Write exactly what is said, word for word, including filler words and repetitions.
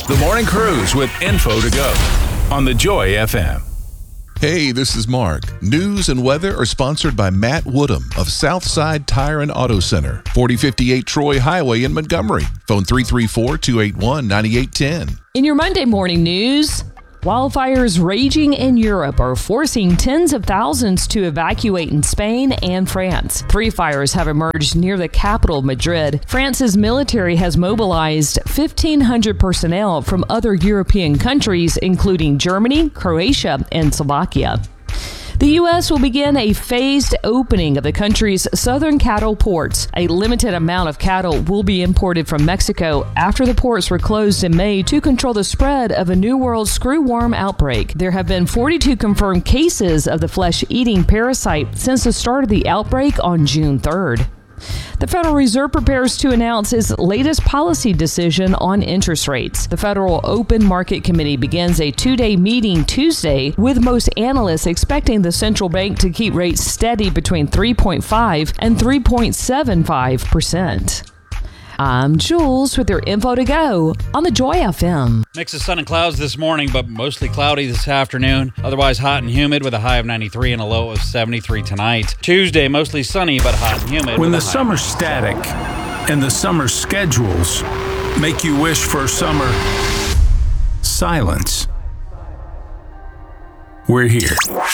The Morning Cruise with info to go on the Joy F M. Hey, this is Mark. News and weather are sponsored by Matt Woodham of Southside Tire and Auto Center, forty fifty-eight Troy Highway in Montgomery. Phone three three four, two eight one, nine eight one zero. In your Monday morning news, wildfires raging in Europe are forcing tens of thousands to evacuate in Spain and France. Three fires have emerged near the capital, Madrid. France's military has mobilized fifteen hundred personnel from other European countries, including Germany, Croatia, and Slovakia. The U S will begin a phased opening of the country's southern cattle ports. A limited amount of cattle will be imported from Mexico after the ports were closed in May to control the spread of a New World screwworm outbreak. There have been forty-two confirmed cases of the flesh-eating parasite since the start of the outbreak on June third. The Federal Reserve prepares to announce its latest policy decision on interest rates. The Federal Open Market Committee begins a two-day meeting Tuesday, with most analysts expecting the central bank to keep rates steady between three point five and three point seven five percent. I'm Jules with your info to go on the Joy F M. Mix of sun and clouds this morning, but mostly cloudy this afternoon. Otherwise hot and humid with a high of ninety-three and a low of seventy-three tonight. Tuesday, mostly sunny, but hot and humid. When the summer static and the summer schedules make you wish for summer silence, we're here.